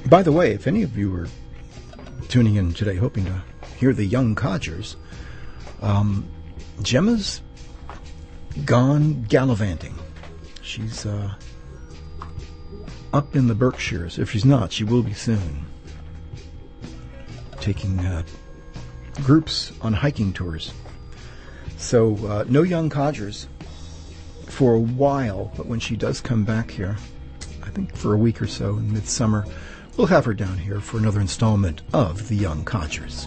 By the way, if any of you are tuning in today hoping to hear the Young Codgers, Gemma's gone gallivanting. She's up in the Berkshires. If she's not, she will be soon. Taking groups on hiking tours. So no Young Codgers for a while, but when she does come back here, I think for a week or so in midsummer, we'll have her down here for another installment of the Young Codgers.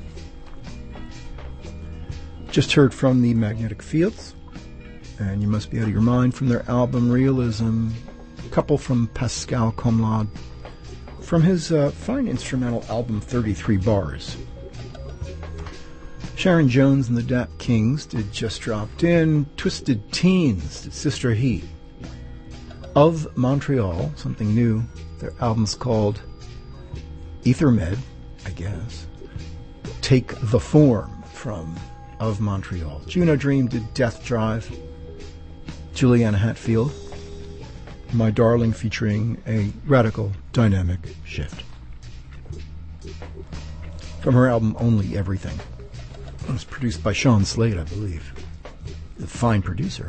Just heard from the Magnetic Fields, and You Must Be Out of Your Mind from their album Realism, a couple from Pascal Comlade, from his fine instrumental album 33 Bars. Sharon Jones and the Dap Kings did Just Dropped In. Twisted Teens did Sister Heat. Of Montreal, something new, their album's called Ethermed, I guess. Take the Form from Of Montreal. Juno Dream did Death Drive. Juliana Hatfield, My Darling, featuring a radical dynamic shift. From her album Only Everything. It was produced by Sean Slade, I believe. The fine producer.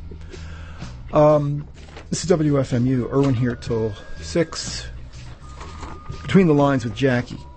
This is WFMU. Irwin here till 6. Between the Lines with Jackie.